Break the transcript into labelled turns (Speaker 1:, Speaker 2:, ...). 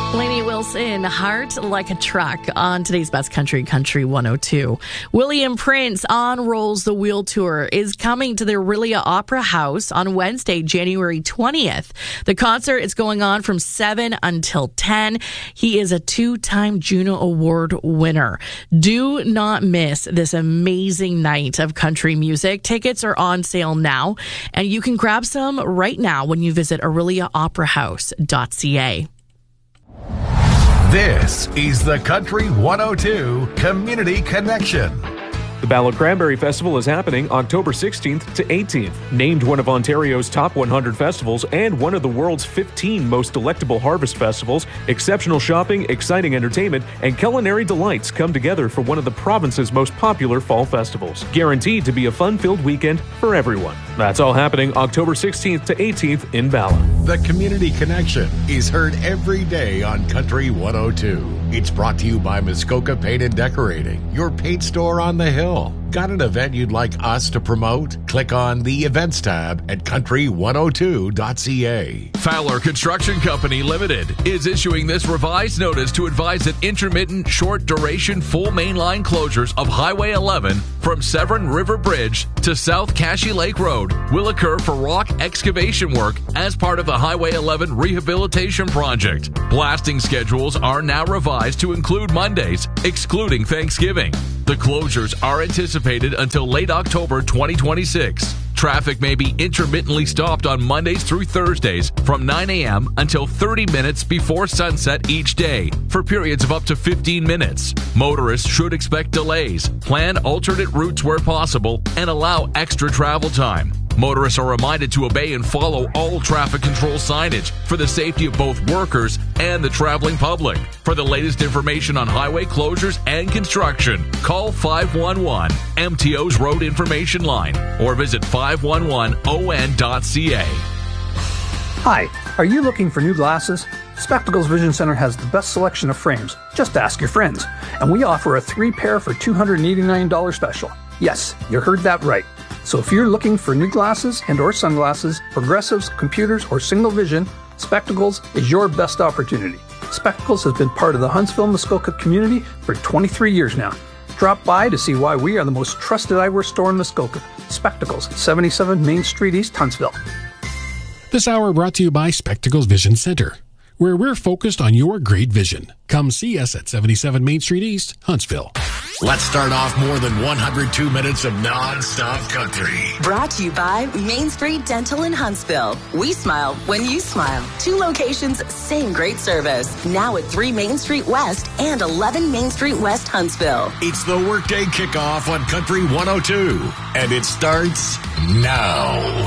Speaker 1: Lainey Wilson, Heart Like a Truck on today's Best Country, Country 102. William Prince on Rolls the Wheel Tour is coming to the Orillia Opera House on Wednesday, January 20th. The concert is going on from 7 until 10. He is a 2-time Juno Award winner. Do not miss this amazing night of country music. Tickets are on sale now, and you can grab some right now when you visit orilliaoperahouse.ca.
Speaker 2: This is the Country 102 Community Connection.
Speaker 3: The Ballard Cranberry Festival is happening October 16th to 18th. Named one of Ontario's top 100 festivals and one of the world's 15 most delectable harvest festivals, exceptional shopping, exciting entertainment, and culinary delights come together for one of the province's most popular fall festivals. Guaranteed to be a fun-filled weekend for everyone. That's all happening October 16th to 18th in Ballard.
Speaker 2: The Community Connection is heard every day on Country 102. It's brought to you by Muskoka Paint and Decorating, your paint store on the hill. Got an event you'd like us to promote? Click on the Events tab at country102.ca.
Speaker 4: Fowler Construction Company Limited is issuing this revised notice to advise that intermittent, short-duration, full mainline closures of Highway 11 from Severn River Bridge to South Cashy Lake Road will occur for rock excavation work as part of the Highway 11 Rehabilitation Project. Blasting schedules are now revised to include Mondays, excluding Thanksgiving. The closures are anticipated until late October 2026. Traffic may be intermittently stopped on Mondays through Thursdays from 9 a.m. until 30 minutes before sunset each day for periods of up to 15 minutes. Motorists should expect delays, plan alternate routes where possible, and allow extra travel time. Motorists are reminded to obey and follow all traffic control signage for the safety of both workers and the traveling public. For the latest information on highway closures and construction, call 511 MTO's Road Information Line or visit 511on.ca.
Speaker 5: Hi, are you looking for new glasses? Spectacles Vision Center has the best selection of frames. Just ask your friends. And we offer a 3-pair for $289 special. Yes, you heard that right. So if you're looking for new glasses and or sunglasses, progressives, computers, or single vision, Spectacles is your best opportunity. Spectacles has been part of the Huntsville-Muskoka community for 23 years now. Drop by to see why we are the most trusted eyewear store in Muskoka. Spectacles, 77 Main Street East, Huntsville.
Speaker 6: This hour brought to you by Spectacles Vision Center, where we're focused on your great vision. Come see us at 77 Main Street East, Huntsville.
Speaker 2: Let's start off more than 102 minutes of non-stop country.
Speaker 7: Brought to you by Main Street Dental in Huntsville. We smile when you smile. 2 locations, same great service. Now at 3 Main Street West and 11 Main Street West, Huntsville.
Speaker 2: It's the workday kickoff on Country 102, and it starts now.